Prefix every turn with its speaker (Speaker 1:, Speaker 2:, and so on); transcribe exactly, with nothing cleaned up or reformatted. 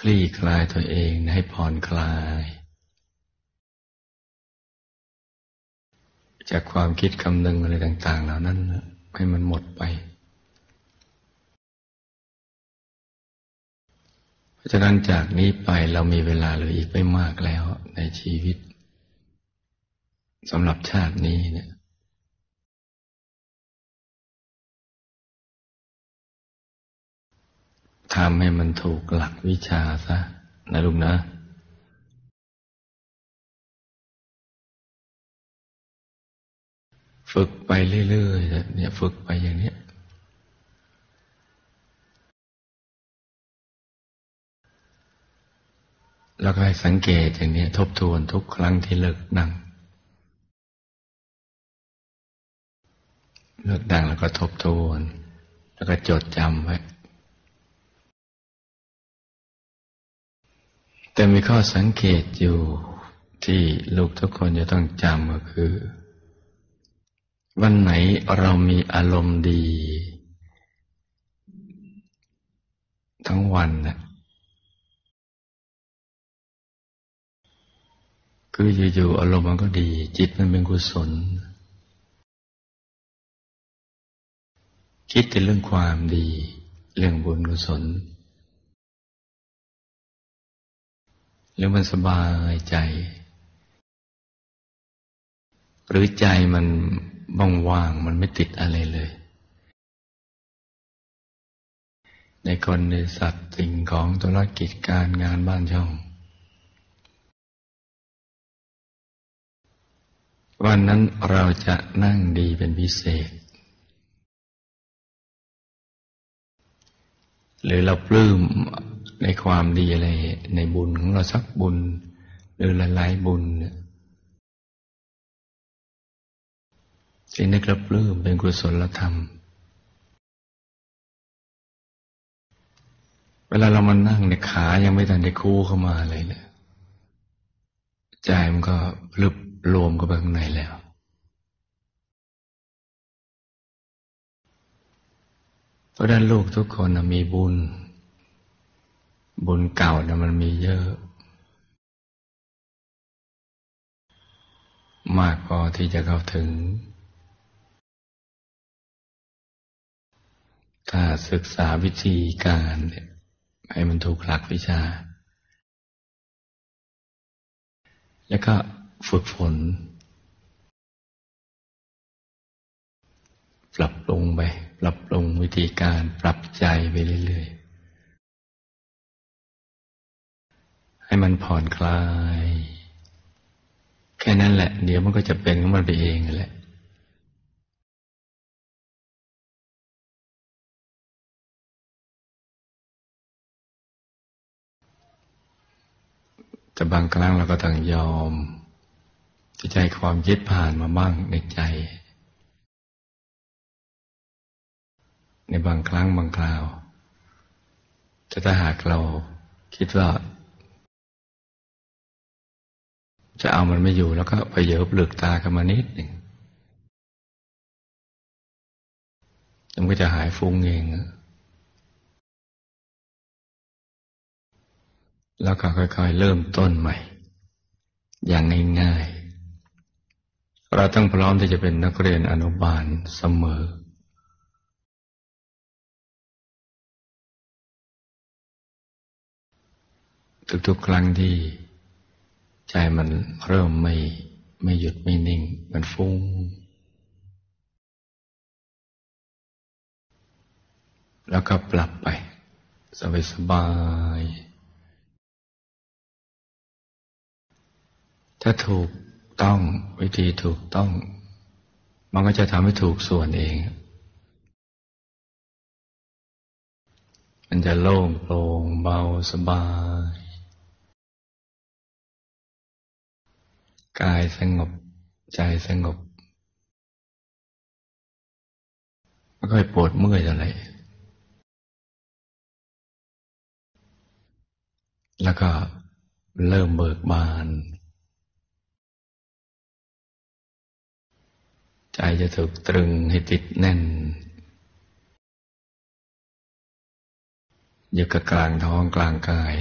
Speaker 1: ลี่คลายตัวเองให้ผ่อนคลายจากความคิดคำนึงอะไรต่างๆเหล่านั้นให้มันหมดไปเพราะฉะนั้นจากนี้ไปเรามีเวลาเหลืออีกไม่มากแล้วในชีวิตสำหรับชาตินี้เนี่ยทำให้มันถูกหลักวิชาซะนะลูกนะฝึกไปเรื่อยๆเนี่ยฝึกไปอย่างนี้แล้วก็ให้สังเกตอย่างนี้ทบทวนทุกครั้งที่เลิกนั่งเลิกนั่งแล้วก็ทบทวนแล้วก็จดจำไว้แต่มีข้อสังเกตอยู่ที่ลูกทุกคนจะต้องจำก็คือวันไหนเรามีอารมณ์ดีทั้งวันน่ะคืออยู่ๆอารมณ์มันก็ดีจิตมันเป็นกุศลคิดแต่เรื่องความดีเรื่องบุญกุศลแล้วมันสบายใจหรือใจมันว่างๆมันไม่ติดอะไรเลยในคนในสัตว์สิ่งของธุรกิจการงานบ้านช่องวันนั้นเราจะนั่งดีเป็นพิเศษหรือเราปลื้มในความดีอะไรในบุญของเราสักบุญหรือหลายๆบุญที่นึกและปลื้มเป็นกุศลธรรมเวลาเรามานั่งในขายังไม่ทันได้คู่เข้ามาเลยเนี่ยใจมันก็พลึบรวมกับข้างในแล้วเพราะฉะนั้นลูกทุกคนมีบุญบุญเก่านะมันมีเยอะมากพอที่จะเข้าถึงถ้าศึกษาวิธีการเนี่ยให้มันถูกหลักวิชาแล้วก็ฝึกฝนปรับปรุงไปปรับปรุงวิธีการปรับใจไปเรื่อยๆให้มันผ่อนคลายแค่นั้นแหละเดี๋ยวมันก็จะเป็นของมันไปเองแหละแต่บางครั้งเราก็ต้องยอมที่ใจความคิดผ่านมาบ้างในใจในบางครั้งบางคราวแต่ถ้าหากเราคิดว่าจะเอามันไม่อยู่แล้วก็ไปเหยิบหลึกตากันมานิดหนึ่งมันก็จะหายฟุ้งเองแล้วก็ค่อยๆเริ่มต้นใหม่อย่างง่ายๆเราต้องพร้อมที่จะเป็นนักเรียนอนุบาลเสมอทุกๆครั้งที่ใจมันเริ่มไม่ไม่หยุดไม่นิ่งมันฟุ้งแล้วก็ปรับไปสบายๆถ้าถูกต้องวิธีถูกต้องมันก็จะทำให้ถูกส่วนเองมันจะโล่งโปร่งเบาสบายกายสงบใจสงบไม่ค่อยปวดเมื่อยอะไรแล้วก็เริ่มเบิกบานใจจะถูกตรึงให้ติดแน่นอยู่กับกลางท้องกลางกาย